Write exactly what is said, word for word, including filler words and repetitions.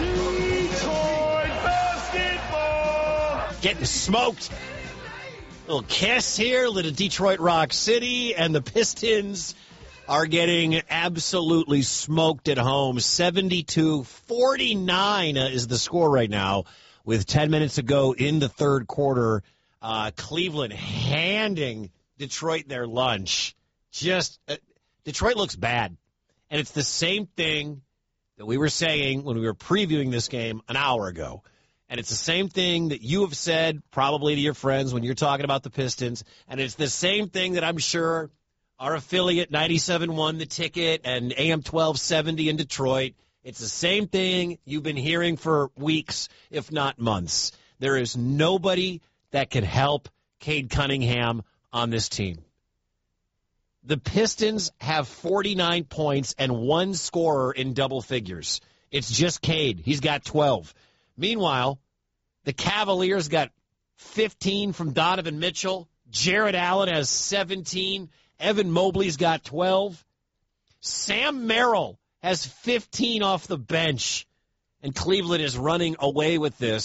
Detroit basketball! Getting smoked. Little kiss here, little Detroit Rock City, and the Pistons are getting absolutely smoked at home. seventy-two forty-nine is the score right now with ten minutes to go in the third quarter. Uh, Cleveland handing Detroit their lunch. Just uh, Detroit looks bad. And it's the same thing that we were saying when we were previewing this game an hour ago. And it's the same thing that you have said probably to your friends when you're talking about the Pistons. And it's the same thing that I'm sure our affiliate ninety-seven point one The Ticket and A M twelve seventy in Detroit, it's the same thing you've been hearing for weeks, if not months. There is nobody that can help Cade Cunningham on this team. The Pistons have forty-nine points and one scorer in double figures. It's just Cade. He's got twelve. Meanwhile, the Cavaliers got fifteen from Donovan Mitchell. Jared Allen has seventeen. Evan Mobley's got twelve. Sam Merrill has fifteen off the bench. And Cleveland is running away with this.